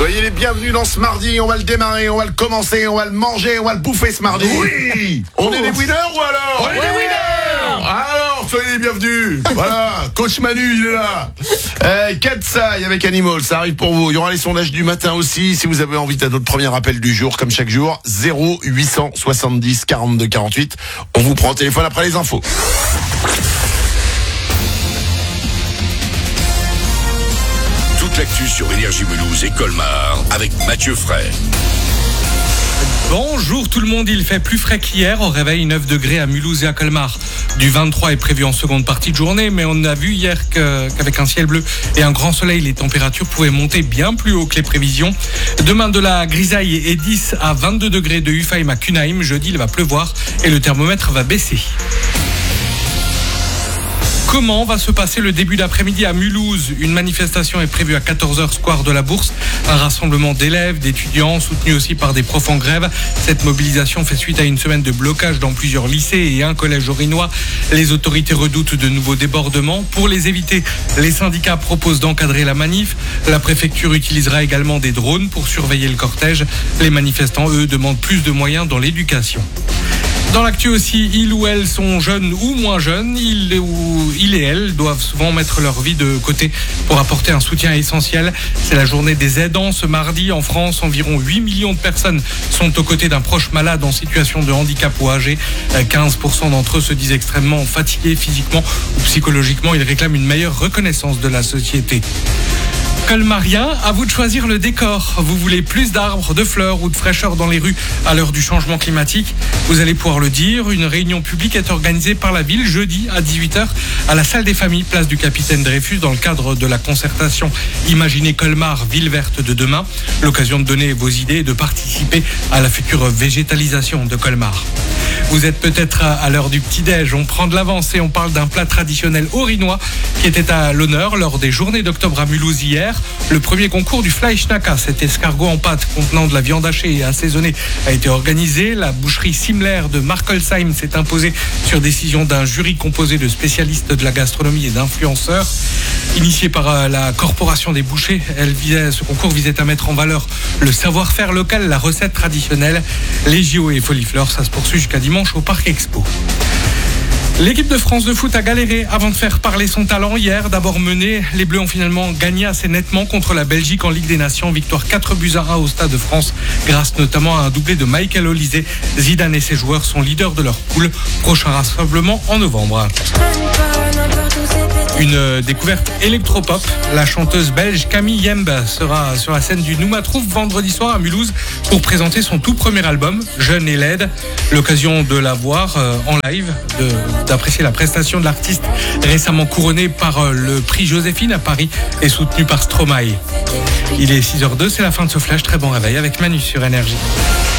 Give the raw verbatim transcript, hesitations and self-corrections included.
Soyez les bienvenus dans ce mardi, on va le démarrer, on va le commencer, on va le manger, on va le bouffer ce mardi. Oui. On oh. est des winners ou alors? On est des winners. Alors, soyez les bienvenus. Voilà, coach Manu, il est là. Euh, Katsai avec Animal, ça arrive pour vous. Il y aura les sondages du matin aussi, si vous avez envie de notre premier appel du jour, comme chaque jour, zéro huit cent soixante-dix quarante-deux quarante-huit. On vous prend au téléphone après les infos. Toute l'actu sur Énergie Mulhouse et Colmar avec Mathieu Fray. Bonjour tout le monde, il fait plus frais qu'hier. Au réveil, neuf degrés à Mulhouse et à Colmar. Du vingt-trois est prévu en seconde partie de journée, mais on a vu hier que, qu'avec un ciel bleu et un grand soleil, les températures pouvaient monter bien plus haut que les prévisions. Demain, de la grisaille et dix à vingt-deux degrés de Ufheim à Kunaim. Jeudi, il va pleuvoir et le thermomètre va baisser. Comment va se passer le début d'après-midi à Mulhouse? Une manifestation est prévue à quatorze heures, square de la Bourse. Un rassemblement d'élèves, d'étudiants, soutenu aussi par des profs en grève. Cette mobilisation fait suite à une semaine de blocage dans plusieurs lycées et un collège orinois. Les autorités redoutent de nouveaux débordements. Pour les éviter, les syndicats proposent d'encadrer la manif. La préfecture utilisera également des drones pour surveiller le cortège. Les manifestants, eux, demandent plus de moyens dans l'éducation. Dans l'actu aussi, ils ou elles sont jeunes ou moins jeunes. Ils, ou, ils et elles doivent souvent mettre leur vie de côté pour apporter un soutien essentiel. C'est la journée des aidants ce mardi. En France, environ huit millions de personnes sont aux côtés d'un proche malade en situation de handicap ou âgé. quinze pour cent d'entre eux se disent extrêmement fatigués physiquement ou psychologiquement. Ils réclament une meilleure reconnaissance de la société. Colmarien, à vous de choisir le décor. Vous voulez plus d'arbres, de fleurs ou de fraîcheur dans les rues à l'heure du changement climatique? Vous allez pouvoir le dire. Une réunion publique est organisée par la ville jeudi à dix-huit heures à la salle des familles, place du Capitaine Dreyfus, dans le cadre de la concertation Imaginez Colmar, ville verte de demain. L'occasion de donner vos idées et de participer à la future végétalisation de Colmar. Vous êtes peut-être à l'heure du petit-déj. On prend de l'avance et on parle d'un plat traditionnel orinois qui était à l'honneur lors des journées d'octobre à Mulhouse hier. Le premier concours du Fleischnacker, cet escargot en pâte contenant de la viande hachée et assaisonnée, a été organisé. La boucherie Simler de Markolsheim s'est imposée sur décision d'un jury composé de spécialistes de la gastronomie et d'influenceurs. Initié par la Corporation des bouchers, elle visait, ce concours visait à mettre en valeur le savoir-faire local, la recette traditionnelle. Les J O et Folifleur, ça se poursuit jusqu'à dimanche au Parc Expo. L'équipe de France de foot a galéré avant de faire parler son talent hier. D'abord menée, les Bleus ont finalement gagné assez nettement contre la Belgique en Ligue des Nations. Victoire quatre buts à un au Stade de France, grâce notamment à un doublé de Michael Olise. Zidane et ses joueurs sont leaders de leur poule. Prochain rassemblement en novembre. Une découverte électropop. La chanteuse belge Camille Yemba sera sur la scène du Noumatrouf vendredi soir à Mulhouse pour présenter son tout premier album, Jeune et laide. L'occasion de la voir en live, de, d'apprécier la prestation de l'artiste récemment couronnée par le prix Joséphine à Paris et soutenu par Stromae. Il est six heures zéro deux, c'est la fin de ce flash. Très bon réveil avec Manu sur Énergie.